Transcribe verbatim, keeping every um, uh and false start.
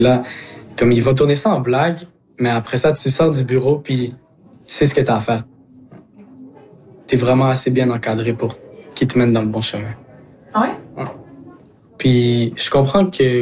Là, comme il va tourner ça en blague, mais après ça, tu sors du bureau puis tu sais ce que tu as à faire. Tu es vraiment assez bien encadré pour qu'il te mène dans le bon chemin. Ah ouais? Puis je comprends que